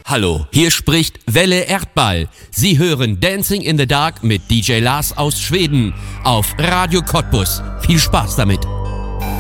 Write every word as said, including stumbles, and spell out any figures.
Hallo, hier spricht Welle Erdball. Sie hören Dancing in the Dark mit D J Lars aus Schweden auf Radio Cottbus. Viel Spaß damit.